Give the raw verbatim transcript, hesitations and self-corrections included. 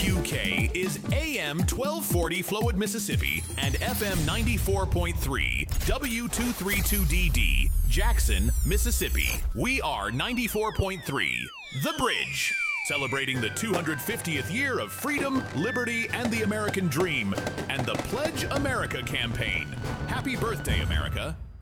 Q K is A M twelve forty Flowood, Mississippi, and F M ninety-four point three W two thirty-two D D, Jackson, Mississippi. We are ninety-four point three, The Bridge, celebrating the two hundred fiftieth year of freedom, liberty, and the American dream, and the Pledge America campaign. Happy birthday, America.